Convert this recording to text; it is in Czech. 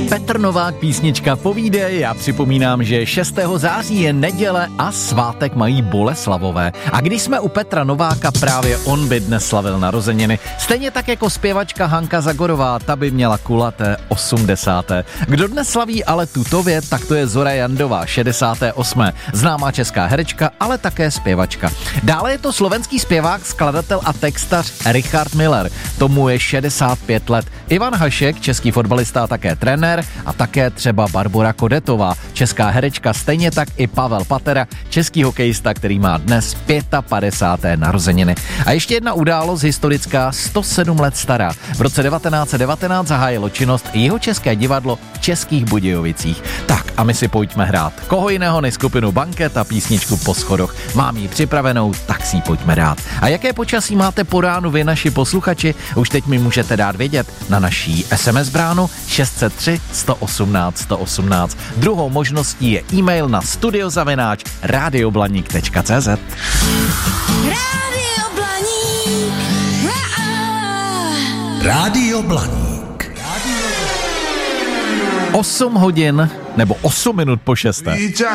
Petr Novák, písnička Povídej. Já připomínám, že 6. září je neděle a svátek mají Boleslavové. A když jsme u Petra Nováka, právě on by dnes slavil narozeniny. Stejně tak jako zpěvačka Hanka Zagorová, ta by měla kulaté 80. Kdo dnes slaví ale tuto věc, tak to je Zora Jandová, 68. Známá česká herečka, ale také zpěvačka. Dále je to slovenský zpěvák, skladatel a textař Richard Miller. Tomu je 65 let. Ivan Hašek, český fotbalista a také trenér, a také třeba Barbora Kodetová, česká herečka, stejně tak i Pavel Patera, český hokejista, který má dnes 55. narozeniny. A ještě jedna událost historická, 107 let stará. V roce 1919 zahájilo činnost Jihočeské divadlo v Českých Budějovicích. Tak a my si pojďme hrát. Koho jiného než skupinu Banket a písničku Po schodoch. Mám ji připravenou, tak si ji pojďme dát. A jaké počasí máte po ránu vy, naši posluchači? Už teď mi můžete dát vědět na naší SMS bránu 603 118 118. Druhou možností je e-mail na studio@radioblaník.cz. Rádio Blaník. 8 hodin nebo 8 minut po 6.